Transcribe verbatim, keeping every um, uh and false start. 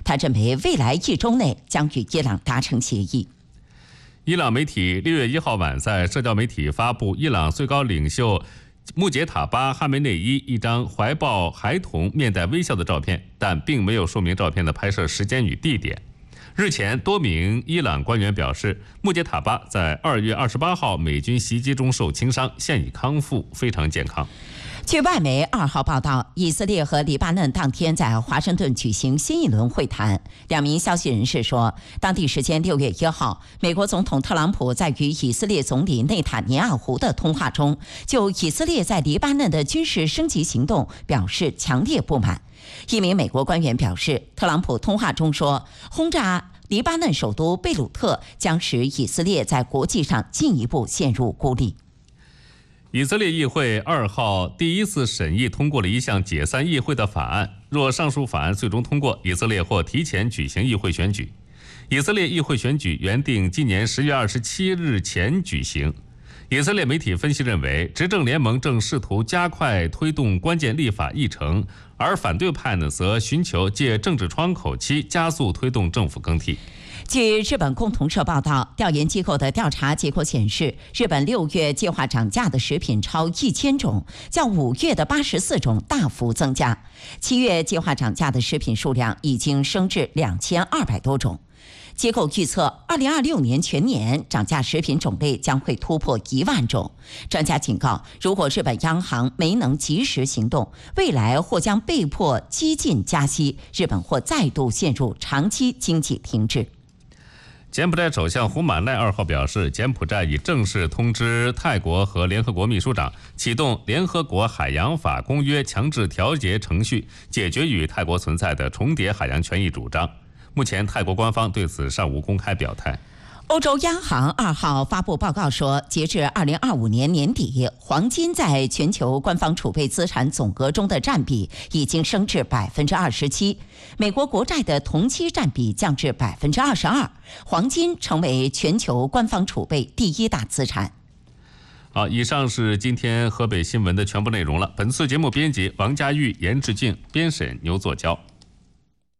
他认为未来一周内将与伊朗达成协议。 伊朗媒体六月一号晚在社交媒体发布伊朗最高领袖穆杰塔巴·哈梅内伊一张怀抱孩童、面带微笑的照片，但并没有说明照片的拍摄时间与地点。日前，多名伊朗官员表示，穆杰塔巴在二月二十八号美军袭击中受轻伤，现已康复，非常健康。 据外媒二号报道，以色列和黎巴嫩当天在华盛顿举行新一轮会谈。两名消息人士说，当地时间六月一号，美国总统特朗普在与以色列总理内塔尼亚胡的通话中，就以色列在黎巴嫩的军事升级行动表示强烈不满。一名美国官员表示，特朗普通话中说，轰炸黎巴嫩首都贝鲁特将使以色列在国际上进一步陷入孤立。 以色列议会二号第一次审议通过了一项解散议会的法案，若上述法案最终通过，以色列或提前举行议会选举。以色列议会选举原定今年十月二十七日前举行。以色列媒体分析认为，执政联盟正试图加快推动关键立法议程，而反对派呢则寻求借政治窗口期加速推动政府更替。 据日本共同社报道，调研机构的调查结果显示，日本六月计划涨价的食品超一千种，较五月的八十四种大幅增加。七月计划涨价的食品数量已经升至两千二百多种。机构预测，二零二六年全年涨价食品种类将会突破一万种。专家警告，如果日本央行没能及时行动，未来或将被迫激进加息，日本或再度陷入长期经济停滞。 柬埔寨首相胡马奈二号表示，柬埔寨已正式通知泰国和联合国秘书长，启动联合国海洋法公约强制调节程序，解决与泰国存在的重叠海洋权益主张。目前，泰国官方对此尚无公开表态。 欧洲央行二号发布报告说，截至二零二五年年底，黄金在全球官方储备资产总额中的占比已经升至百分之二十七，美国国债的同期占比降至百分之二十二，黄金成为全球官方储备第一大资产。 好，以上是今天河北新闻的全部内容了。本次节目编辑王佳玉、严志静，编审牛作娇。